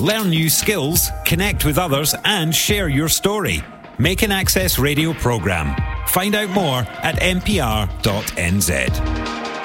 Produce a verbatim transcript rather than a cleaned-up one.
Learn new skills, connect with others and share your story. Make an Access Radio programme. Find out more at n p r dot n z.